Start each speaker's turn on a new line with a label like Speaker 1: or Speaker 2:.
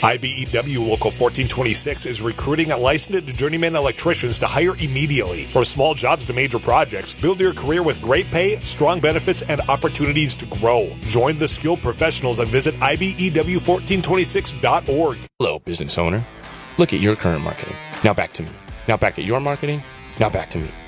Speaker 1: IBEW Local 1426 is recruiting licensed journeyman electricians to hire immediately. From small jobs to major projects, build your career with great pay, strong benefits, and opportunities to grow. Join the skilled professionals and visit IBEW1426.org.
Speaker 2: Hello, business owner. Look at your current marketing. Now back to me. Now back at your marketing. Now back to me.